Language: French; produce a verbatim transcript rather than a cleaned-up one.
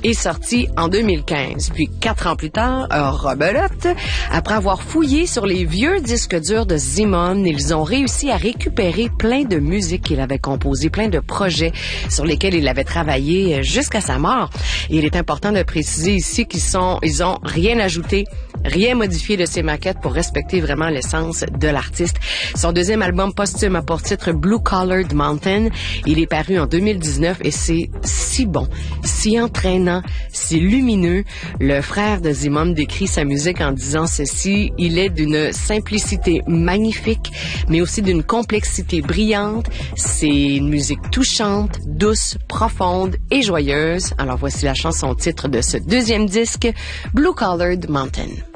est sorti en deux mille quinze. Puis quatre ans plus tard, rebelote, après avoir fouillé sur les vieux disques durs de Zimon, ils ont réussi à récupérer plein de musique qu'il avait composé, plein de projets sur lesquels il avait travaillé jusqu'à sa mort. Et il est important de préciser ici qu'ils sont, ils ont rien ajouté, rien modifié de ses maquettes pour respecter vraiment l'essence de l'artiste. Son deuxième album posthume a pour titre Blue Collared Mountain. Il est paru en deux mille dix-neuf et c'est si bon, si entraînant, si lumineux. Le frère de Zimon décrit sa musique en disant ceci: il est d'une simplicité magnifique, mais aussi d'une complexité brillante. C'est une musique touchante, douce, profonde et joyeuse. Alors voici la chanson titre de ce deuxième disque, Blue Collared Mountain.